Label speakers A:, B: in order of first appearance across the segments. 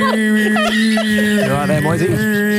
A: right there, Moisey.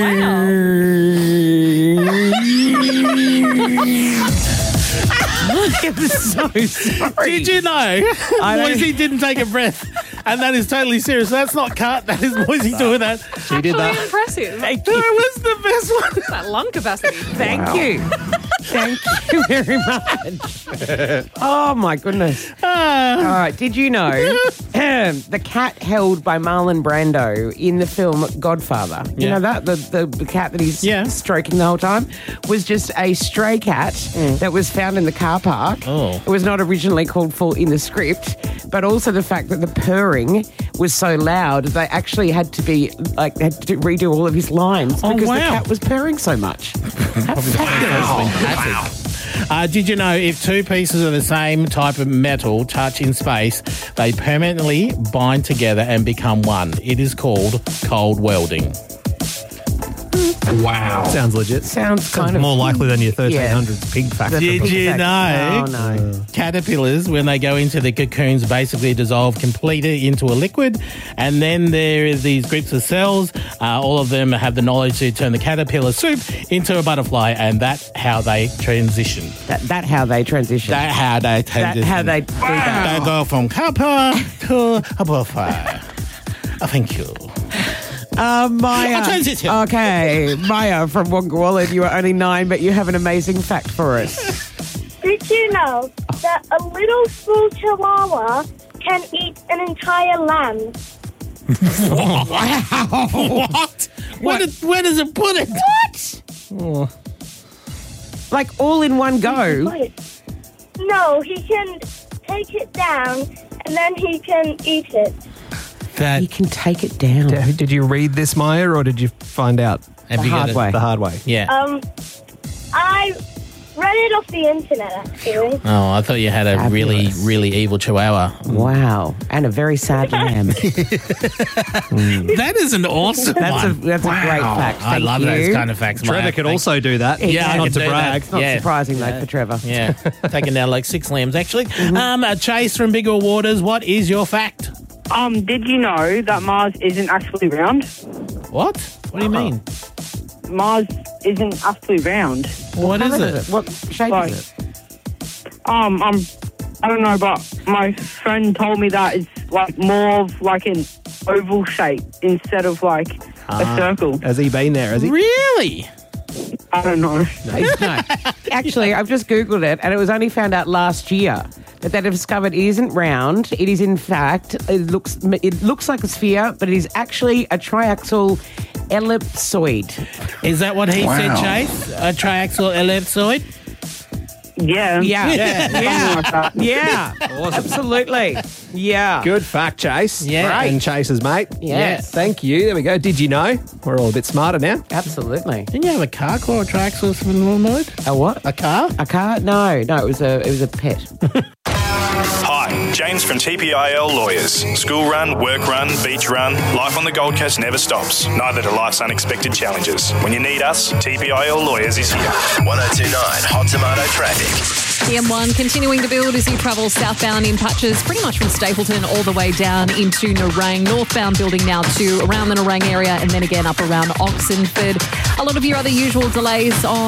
B: I'm so sorry.
C: Did you know Moisey didn't take a breath? And that is totally serious. That's not cut. That is Moisey doing that.
A: She did that.
D: Impressive.
C: That was the best one.
D: That lung capacity.
B: Thank you. Thank you very much. Oh, my goodness. All right. Did you know the cat held by Marlon Brando in the film Godfather, you know that? The cat that he's stroking the whole time was just a stray cat that was found in the car park.
C: Oh.
B: It was not originally called for in the script, but also the fact that the purring was so loud, they actually had to redo all of his lines because the cat was purring so much. That's fabulous.
C: Did you know if two pieces of the same type of metal touch in space, they permanently bind together and become one? It is called cold welding.
A: Wow. Sounds legit.
B: Sounds kind of
A: more likely than your 1300s pig factor.
C: Did you know
B: no.
C: caterpillars, when they go into the cocoons, basically dissolve completely into a liquid, and then there is these groups of cells. All of them have the knowledge to turn the caterpillar soup into a butterfly, and that's how they transition.
B: That how they transition.
C: That's how they transition.
B: How they do that.
C: They go from copper to a butterfly. Thank you.
B: Maya.
C: Transition.
B: Okay, Maya from Wongawalla, you are only 9, but you have an amazing fact for us.
E: Did you know that a little small chihuahua can eat an entire lamb?
C: What? Where does it put it?
B: What? Like all in one go?
E: No, he can take it down and then he can eat it.
B: You can take it down.
A: Did you read this, Maya, or did you find out
B: the hard way?
A: The hard way.
C: Yeah.
E: I read it off the internet, actually.
C: Oh, I thought you had a really, really evil chihuahua.
B: Wow. And a very sad lamb.
C: That is an awesome one.
B: That's a great fact.
C: I love those kind of facts.
A: Trevor
C: Maya.
A: could also do that.
C: Yeah,
A: not
C: I
A: to
C: can do
A: brag.
C: that.
B: Not surprising, though, for Trevor.
C: Yeah. Taking down like 6 lambs, actually. Chase from Bigger Waters, what is your fact?
F: Did you know that Mars isn't actually round?
C: What? What do you mean?
F: Mars isn't actually round.
C: What is it?
B: What shape is it?
F: I don't know, but my friend told me that it's like more of like an oval shape instead of like a circle.
A: Has he been there? Has he?
C: Really?
F: I don't know.
B: No. Actually, I've just Googled it, and it was only found out last year that they discovered it isn't round. It is, in fact, it looks like a sphere, but it is actually a triaxial ellipsoid.
C: Is that what he said, Chase? A triaxial ellipsoid?
F: Yeah.
B: Yeah. Awesome. Absolutely. Yeah.
A: Good fact, Chase.
C: Yeah.
A: Right. And Chase's mate.
B: Yes.
A: Thank you. There we go. Did you know? We're all a bit smarter now.
B: Absolutely.
C: Didn't you have a car called a triaxial mode?
B: A what?
C: A car?
B: A car? No, it was a pet.
G: Hi, James from TPIL Lawyers. School run, work run, beach run, life on the Gold Coast never stops. Neither do life's unexpected challenges. When you need us, TPIL Lawyers is here.
H: 1029 Hot Tomato Traffic.
D: The M1 continuing to build as you travel southbound in patches, pretty much from Stapleton all the way down into Nerang. Northbound building now to around the Nerang area and then again up around Oxenford. A lot of your other usual delays on